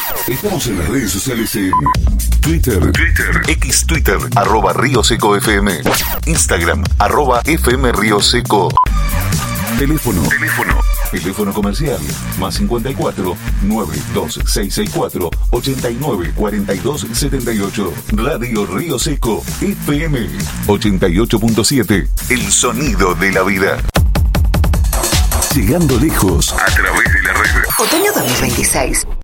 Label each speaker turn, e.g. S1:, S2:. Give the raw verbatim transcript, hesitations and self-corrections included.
S1: Estamos en las redes sociales en Twitter, Twitter, X Twitter, arroba Río Seco F M, Instagram, arroba F M Río Seco. Teléfono, teléfono, teléfono comercial, más cincuenta y cuatro, nueve dos seis seis cuatro, ochenta y nueve cuarenta y dos setenta y ocho. Radio Río Seco F M ochenta y ocho punto siete, el sonido de la vida. Llegando lejos a través de la red.
S2: Otoño dos mil veintiséis.